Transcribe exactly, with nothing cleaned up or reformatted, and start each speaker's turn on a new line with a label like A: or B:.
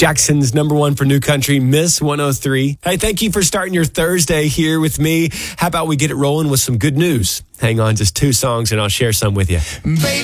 A: Jackson's number one for new country, Miss one oh three. Hey, thank you for starting your Thursday here with me. How about we get it rolling with some good news? Hang on, just two songs and I'll share some with you. Baby.